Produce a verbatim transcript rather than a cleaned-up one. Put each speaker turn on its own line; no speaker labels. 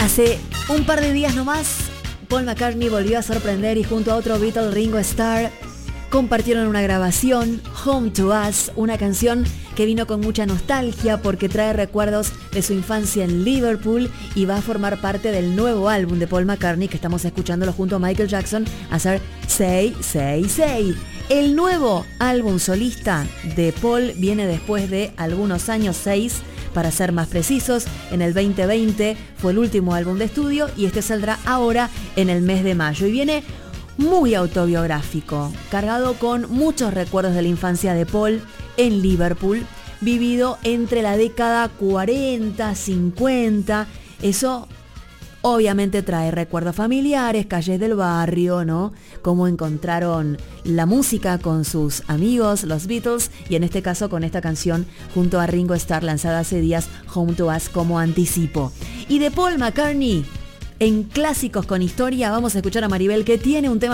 Hace un par de días nomás, Paul McCartney volvió a sorprender y junto a otro Beatle, Ringo Starr, compartieron una grabación, Home to Us, una canción que vino con mucha nostalgia porque trae recuerdos de su infancia en Liverpool y va a formar parte del nuevo álbum de Paul McCartney que estamos escuchándolo junto a Michael Jackson, hacer Say, Say, Say. El nuevo álbum solista de Paul viene después de algunos años, seis, para ser más precisos. En el veinte veinte fue el último álbum de estudio y este saldrá ahora en el mes de mayo. Y viene muy autobiográfico, cargado con muchos recuerdos de la infancia de Paul en Liverpool, vivido entre la década cuarenta, cincuenta. Eso obviamente trae recuerdos familiares, calles del barrio, ¿no? Cómo encontraron la música con sus amigos, los Beatles, y en este caso con esta canción junto a Ringo Starr, lanzada hace días, Home to Us, como anticipo. Y de Paul McCartney, en Clásicos con Historia, vamos a escuchar a Maribel, que tiene un tema